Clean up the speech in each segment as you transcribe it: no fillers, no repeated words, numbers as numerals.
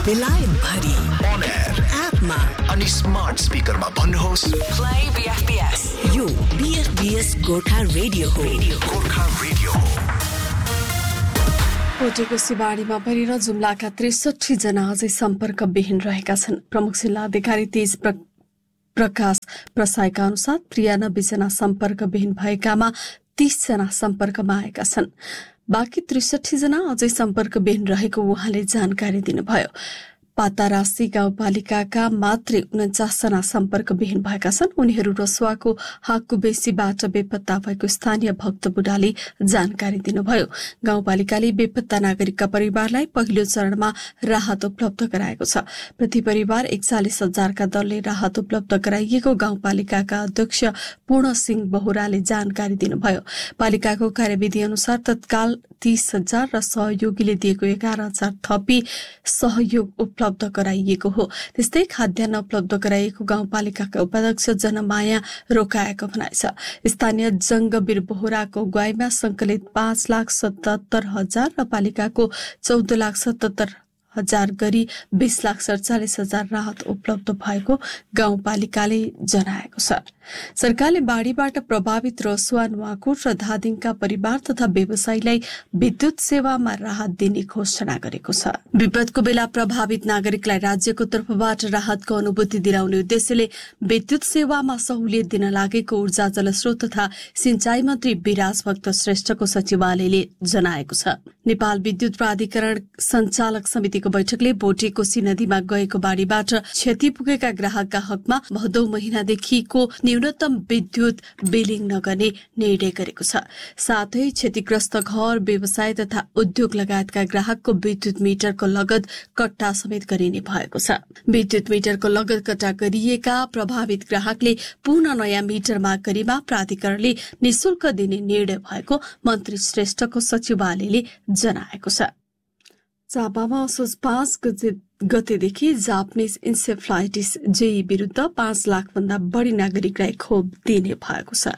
बेलायत भरि on air एपमा अनि स्मार्ट स्पिकरमा भन्नुहोस् प्ले बीएफबीएस यो बीएफबीएस गोर्खा रेडियो हो गोर्खा रेडियो हो। कोटेको सिवाडीमा परेर जुम्लाका 63 जना अझै सम्पर्कविहीन रहेका छन्। प्रमुख जिल्ला अधिकारी तेज प्रकाश प्रसाईका अनुसार 93 जना सम्पर्कविहीन भएकामा 30 जना सम्पर्कमा आएका छन्। बाँकी 63 जना अझै सम्पर्कविहीन रहेको उहाँले जानकारी दिनुभयो। पातारासी गाउँपालिकाका मात्रै 49 जना सम्पर्कविहीन भएका छन्। उनीहरू रसुवाको हाकुबेसीबाट बेपत्ता भएको स्थानीय भक्त बुढाले जानकारी दिनुभयो। गाउँपालिकाले बेपत्ता नागरिकका परिवारलाई पहिलो चरणमा राहत उपलब्ध गराएको छ। प्रति परिवार 41,000 का दरले राहत उपलब्ध गराइएको गाउँपालिकाका अध्यक्ष पूर्ण सिंह बोहराले जानकारी दिनुभयो। पालिकाको कार्यविधि अनुसार तत्काल 30,000 र सहयोगीले दिएको 11,000 थपी सहयोग उपलब्ध गराइएको हो। त्यस्तै खाद्यान्न उपलब्ध गराइएको गाउँपालिकाका उपाध्यक्ष जनमाया रोकाएको भनाइ छ। स्थानीय जंगवीर बोहराको अगुवाईमा संकलित 5,77,000 र पालिकाको 14,77,000 गरी 20,47,000 राहत उपलब्ध भएको गाउँपालिकाले जनाएको छ। सरकारले बाढीबाट प्रभावित रसुवा, नुवाकोट र धादिङका परिवार तथा व्यवसायीलाई विद्युत सेवामा राहत दिने घोषणा गरेको छ। विपदको बेला प्रभावित नागरिकलाई राज्यको तर्फबाट राहतको अनुभूति दिलाउने उद्देश्यले विद्युत सेवामा सहुलियत दिन लागेको ऊर्जा, जलस्रोत तथा सिंचाई मन्त्री विराज भक्त श्रेष्ठको सचिवालयले जनाएको छ। नेपाल विद्युत प्राधिकरण सञ्चालक समितिको बैठकले बोटे कोशी नदीमा गएको बाढीबाट क्षति पुगेका ग्राहकका हकमा भदौ महिनादेखिको न्यूनतम विद्युत बिलिङ नगर्ने निर्णय गरेको छ। साथै क्षतिग्रस्त घर, व्यवसाय तथा उद्योग लगायतका ग्राहकको विद्युत मिटरको लगत कट्टा समेत गरिने भएको छ। विद्युत मिटरको लगत कट्टा गरिएका प्रभावित ग्राहकले पुनः नयाँ मिटर माग गरेमा प्राधिकरणले निशुल्क दिने निर्णय भएको मन्त्री श्रेष्ठको सचिवालयले जनाएको छ। झापामा असोज 5 गतेदेखि जापानिज इन्सेफ्लाइटिस जेई विरुद्ध 5 लाख भन्दा बढी नागरिकलाई खोप दिने भएको छ।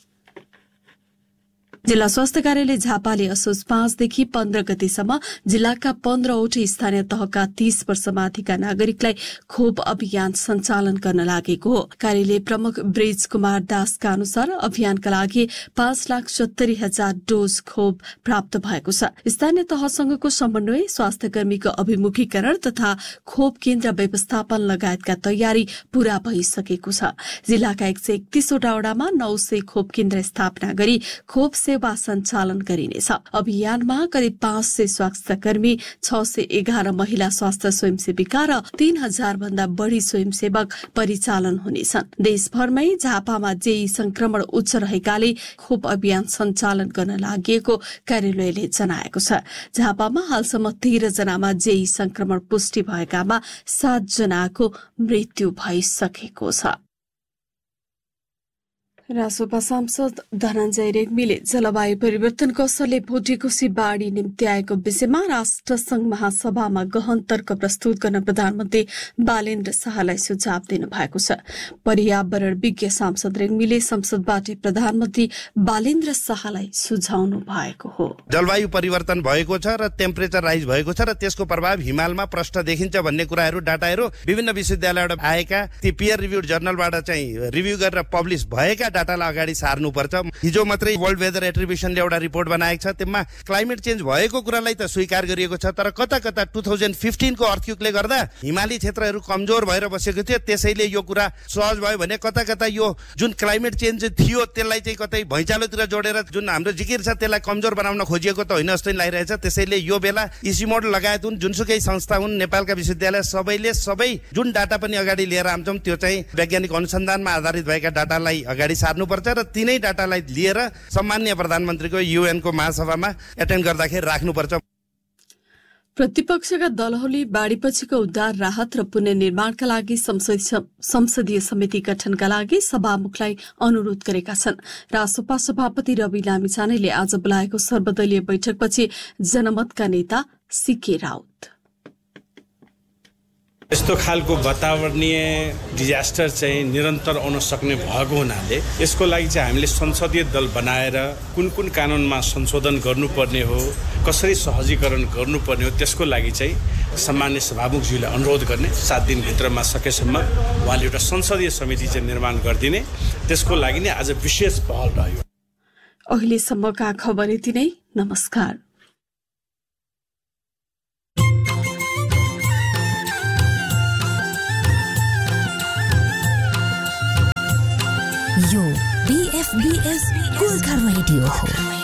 जिल्ला स्वास्थ्य कार्यालय झापाले असोज 5 देखि 15 गतेसम्म जिल्लाका 15वटै स्थानीय तहका 30 वर्षमाथिका नागरिकलाई खोप अभियान सञ्चालन गर्न लागेको हो। कार्यालय प्रमुख ब्रिज कुमार दासका अनुसार अभियानका लागि 5,70,000 डोज खोप प्राप्त भएको छ। स्थानीय तहसँगको समन्वय, स्वास्थ्य कर्मीको अभिमुखीकरण तथा खोप केन्द्र व्यवस्थापन लगायतका तयारी पूरा भइसकेको छ। जिल्लाका 131 वटा वडामा 900 खोप केन्द्र स्थापना गरी खोप सेवा सञ्चालन गरिनेछ। अभियानमा करिब 500 स्वास्थ्य कर्मी, 611 महिला स्वास्थ्य स्वयंसेविका र 3,000 भन्दा बढ़ी स्वयंसेवक परिचालन हुनेछन्। देशभरमै झापामा जेई संक्रमण उच्च रहेकाले खोप अभियान सञ्चालन गर्न लागि कार्यालयले जनाएको छ। झापामा हालसम्म 13 जनामा जेई संक्रमण पुष्टि भएकामा 7 जनाको मृत्यु भइसकेको छ। रासोपा सांसद धनञ्जय रेग्मीले जलवायु परिवर्तनको असरले भोटेकोशी बाढी निम्ति आएको विषयमा राष्ट्रसंघ महासभामा गहन तर्क प्रस्तुत गर्न प्रधानमन्त्री बालेन्द्र शाहलाई सुझाव दिनुभएको छ। पर्यावरण विज्ञ सांसद रेग्मीले संसदबाट प्रधानमन्त्री बालेन्द्र शाहलाई सुझाउनु भएको हो। जलवायु परिवर्तन भएको छ र टेम्परेचर राइज भएको छ र त्यसको प्रभाव हिमालमा प्रष्ट देखिन्छ भन्ने कुराहरू डाटाहरू विभिन्न विश्वविद्यालयबाट आएका ती पियर रिभ्युड जर्नलबाट चाहिँ रिभ्यू गरेर पब्लिश भएका डाटालाई अगाडि सार्नुपर्छ। हिजो मात्रै वर्ल्ड वेदर एट्रिब्युसनले एउटा रिपोर्ट बनाएको छ। त्यसमा क्लाइमेट चेन्ज भएको कुरालाई त स्वीकार गरिएको छ, तर कता कता 2015 को अर्थक्वेकले गर्दा हिमाली क्षेत्रहरू कमजोर भएर बसेको थियो। त्यसैले यो कुरा सहज भयो भने कता कता यो जुन क्लाइमेट चेन्ज थियो त्यसलाई चाहिँ कतै भैँचालोतिर जोडेर जुन हाम्रो जिकिर छ त्यसलाई कमजोर बनाउन खोजिएको त होइन जस्तो लागिरहेछ। त्यसैले यो बेला इसिमोड लगायत जुनसुकै संस्था हुन्, नेपालका विश्वविद्यालय सबै जुन डाटा पनि अगाडि लिएर आउँछौँ त्यो चाहिँ वैज्ञानिक अनुसन्धानमा आधारित भएका डाटालाई अगाडि सार्नुपर्छ र तिनै डाटालाई लिएर सम्माननीय प्रधानमन्त्रीको युएन को महासभामा एटेन्ड गर्दाखेरि राख्नुपर्छ। प्रतिपक्षका दलहरूले बाढीपछिको उद्धार, राहत र पुनर्निर्माणका लागि संसदीय समिति गठनका लागि सभामुखलाई अनुरोध गरेका छन्। रासोपा सभापति रवि लामिछानेले आज बोलाएको सर्वदलीय बैठकपछि जनमतका नेता सीके राउत यस्तो खालको वातावरणीय डिजास्टर चाहिँ निरन्तर आउन सक्ने भएको हुनाले यसको लागि चाहिँ हामीले संसदीय दल बनाएर कुन कुन कानुनमा संशोधन गर्नुपर्ने हो, कसरी सहजीकरण गर्नुपर्ने हो, त्यसको लागि चाहिँ सम्मान्य सभामुखज्यूले अनुरोध गर्ने 7 दिनभित्रमा सकेसम्म उहाँले एउटा संसदीय समिति चाहिँ निर्माण गरिदिने, त्यसको लागि नै आज विशेष पहल रह्यो। अहिलेसम्मका खबर यति नै। नमस्कार। यो BFBS गोर्खा रेडियो हो।